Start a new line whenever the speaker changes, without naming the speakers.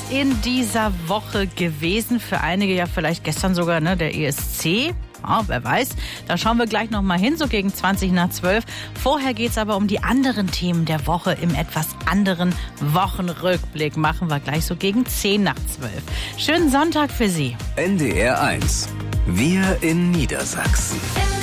in dieser Woche gewesen. Für einige ja vielleicht gestern sogar der ESC. Ja, wer weiß. Da schauen wir gleich noch mal hin, so gegen 20 nach 12. Vorher geht es aber um die anderen Themen der Woche im etwas anderen Wochenrückblick. Machen wir gleich so gegen 10 nach 12. Schönen Sonntag für Sie.
NDR 1. Wir in Niedersachsen.